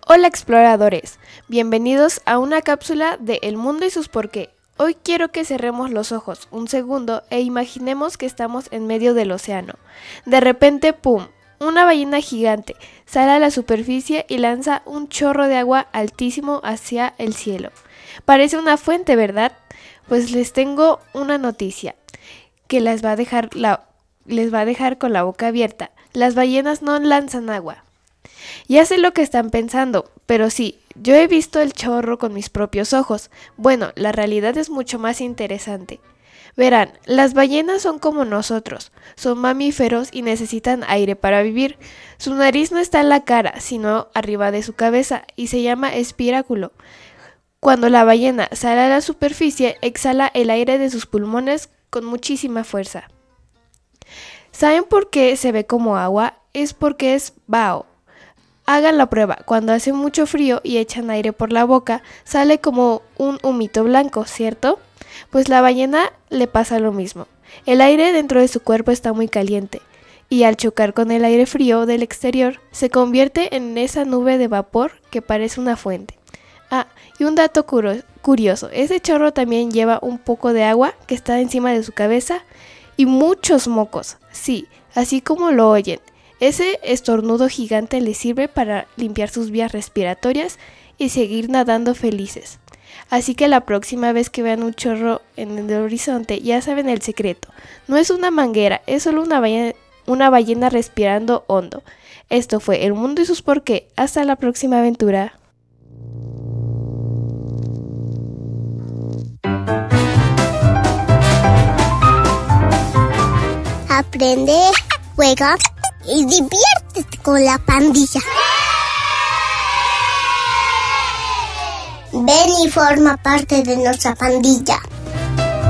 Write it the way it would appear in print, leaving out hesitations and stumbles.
Hola exploradores, bienvenidos a una cápsula de El mundo y sus por qué. Hoy quiero que cerremos los ojos un segundo e imaginemos que estamos en medio del océano. De repente, ¡pum!, una ballena gigante sale a la superficie y lanza un chorro de agua altísimo hacia el cielo. Parece una fuente, ¿verdad? Pues les tengo una noticia que les va a dejar con la boca abierta. Las ballenas no lanzan agua. Ya sé lo que están pensando, pero sí, yo he visto el chorro con mis propios ojos. Bueno, la realidad es mucho más interesante. Verán, las ballenas son como nosotros, son mamíferos y necesitan aire para vivir. Su nariz no está en la cara, sino arriba de su cabeza, y se llama espiráculo. Cuando la ballena sale a la superficie, exhala el aire de sus pulmones con muchísima fuerza. ¿Saben por qué se ve como agua? Es porque es vaho. Hagan la prueba, cuando hace mucho frío y echan aire por la boca, sale como un humito blanco, ¿cierto? Pues la ballena le pasa lo mismo. El aire dentro de su cuerpo está muy caliente, y al chocar con el aire frío del exterior, se convierte en esa nube de vapor que parece una fuente. Ah, y un dato curioso, ese chorro también lleva un poco de agua que está encima de su cabeza y muchos mocos, sí, así como lo oyen. Ese estornudo gigante les sirve para limpiar sus vías respiratorias y seguir nadando felices. Así que la próxima vez que vean un chorro en el horizonte, ya saben el secreto. No es una manguera, es solo una ballena respirando hondo. Esto fue El mundo y sus por qué. Hasta la próxima aventura. Aprende, juega y diviértete con la pandilla. Ven y forma parte de nuestra pandilla.